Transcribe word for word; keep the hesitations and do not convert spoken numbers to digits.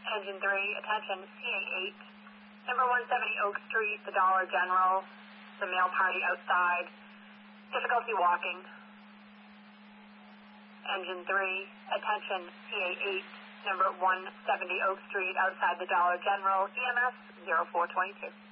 Engine three, attention, C A eight, number one seventy Oak Street, the Dollar General, the male party outside, difficulty walking. Engine three, attention, C A eight, number one seventy Oak Street, outside the Dollar General, E M S zero four two two.